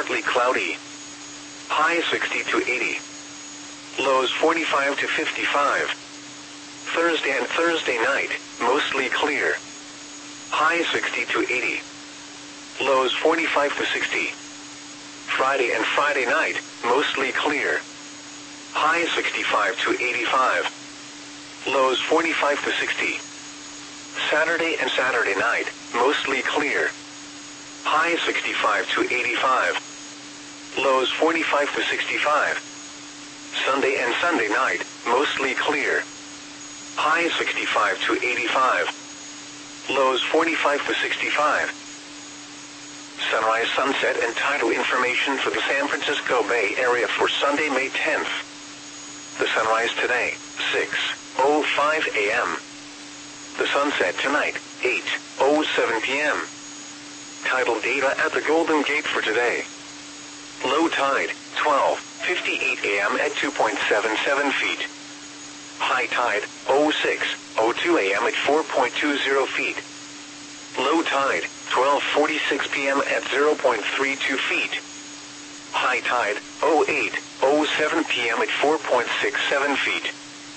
partly cloudy. High 60 to 80. Lows 45 to 55. Thursday and Thursday night, mostly clear. High 60 to 80. Lows 45 to 60. Friday and Friday night, mostly clear. High 65 to 85. Lows 45 to 60. Saturday and Saturday night, mostly clear. High 65 to 85. Lows 45 to 65. Sunday and Sunday night, mostly clear. High 65 to 85. Lows 45 to 65. Sunrise, sunset, and tidal information for the San Francisco Bay Area for Sunday, May 10th. The sunrise today, 6:05 a.m. The sunset tonight, 8:07 p.m. Tidal data at the Golden Gate for today. Low tide, 12:58 a.m. at 2.77 feet. High tide, 06:02 a.m. at 4.20 feet. Low tide, 12:46 p.m. at 0.32 feet. High tide, 08:07 p.m. at 4.67 feet.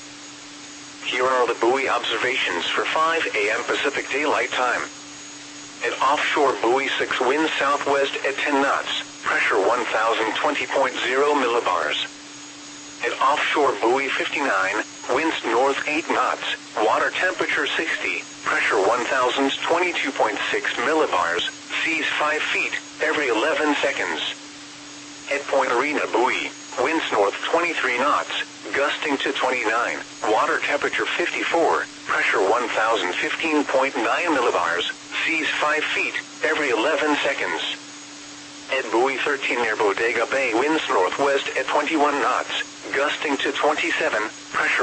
Here are the buoy observations for 5 a.m. Pacific Daylight Time. At offshore buoy 6, wind southwest at 10 knots, pressure 1020.0 millibars. At offshore buoy 59, winds north 8 knots, water temperature 60, pressure 1022.6 millibars, seas 5 feet, every 11 seconds. At Point Arena buoy, winds north 23 knots, gusting to 29, water temperature 54, pressure 1015.9 millibars, seas 5 feet, every 11 seconds. At buoy 13 near Bodega Bay, winds northwest at 21 knots, gusting to 27, pressure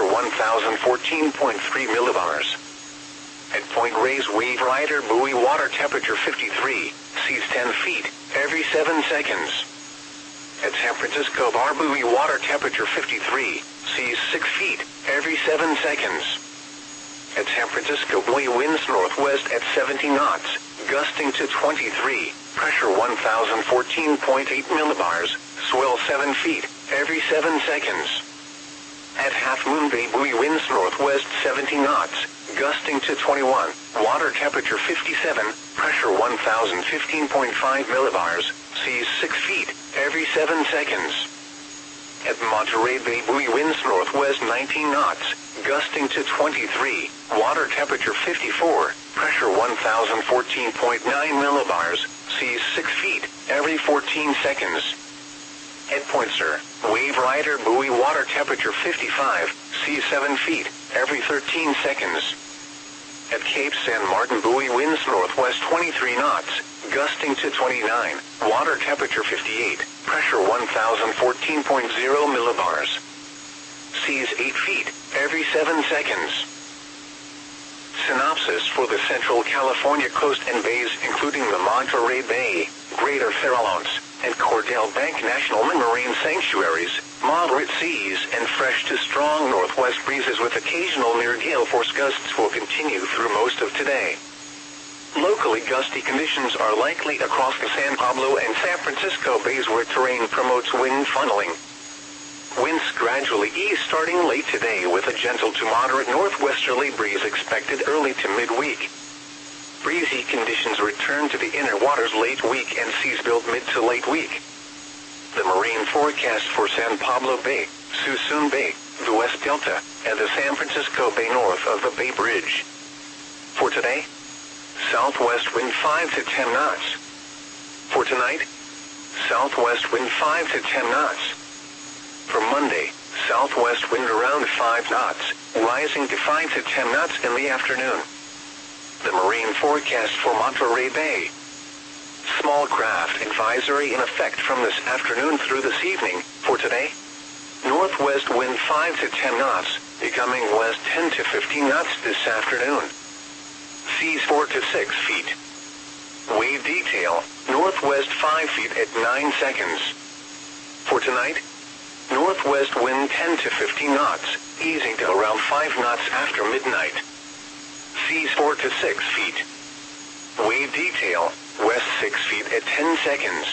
1014.3 millibars. At Point Reyes Wave Rider buoy, water temperature 53, seas 10 feet, every 7 seconds. At San Francisco Bar buoy, water temperature 53, seas 6 feet, every 7 seconds. At San Francisco buoy, winds northwest at 70 knots, gusting to 23, pressure 1014.8 millibars, swell 7 feet, every 7 seconds. At Half Moon Bay buoy, winds northwest 70 knots, gusting to 21, water temperature 57, pressure 1015.5 millibars, seas 6 feet, every 7 seconds. At Monterey Bay buoy, winds northwest 19 knots, gusting to 23, water temperature 54, pressure 1014.9 millibars, seas 6 feet, every 14 seconds. At Point Sur, Wave Rider buoy, water temperature 55, seas 7 feet, every 13 seconds. At Cape San Martin buoy, winds northwest 23 knots, gusting to 29, water temperature 58, pressure 1014.0 millibars. Seas 8 feet, every 7 seconds. Synopsis for the Central California coast and bays, including the Monterey Bay, Greater Farallones, and Cordell Bank National Marine Sanctuaries, moderate seas and fresh to strong northwest breezes with occasional near gale force gusts will continue through most of today. Locally gusty conditions are likely across the San Pablo and San Francisco bays where terrain promotes wind funneling. Winds gradually ease starting late today with a gentle to moderate northwesterly breeze expected early to midweek. Breezy conditions return to the inner waters late week and seas build mid to late week. The marine forecast for San Pablo Bay, Suisun Bay, the West Delta, and the San Francisco Bay north of the Bay Bridge. For today, southwest wind 5 to 10 knots. For tonight, southwest wind 5 to 10 knots. For Monday, southwest wind around 5 knots, rising to 5 to 10 knots in the afternoon. The marine forecast for Monterey Bay. Small craft advisory in effect from this afternoon through this evening. For today, northwest wind 5 to 10 knots, becoming west 10 to 15 knots this afternoon. Seas 4 to 6 feet. Wave detail, northwest 5 feet at 9 seconds. For tonight, northwest wind 10 to 15 knots, easing to around 5 knots after midnight. Seas 4 to 6 feet. Wave detail, west 6 feet at 10 seconds.